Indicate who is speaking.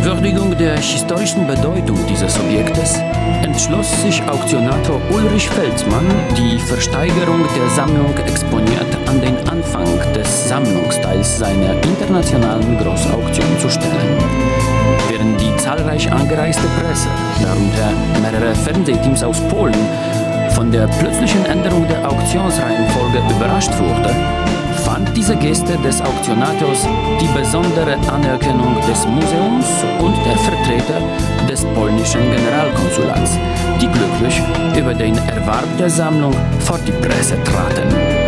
Speaker 1: Würdigung der historischen Bedeutung dieses Objektes entschloss sich Auktionator Ulrich Veldsmann, die Versteigerung der Sammlung exponiert an den Anfang des Sammlungsteils seiner internationalen Großauktion zu stellen. Während die zahlreich angereiste Presse, darunter mehrere Fernsehteams aus Polen, von der plötzlichen Änderung der Auktionsreihenfolge überrascht wurde, fand diese Geste des Auktionators die besondere Anerkennung des Museums und der Vertreter des polnischen Generalkonsulats, die glücklich über den Erwerb der Sammlung vor die Presse traten.